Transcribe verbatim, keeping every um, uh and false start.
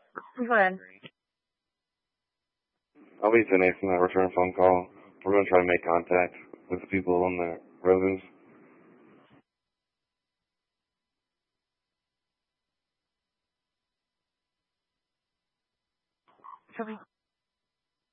Go ahead. I'll be Nathan from that return phone call. We're going to try to make contact with the people on the roses. Should we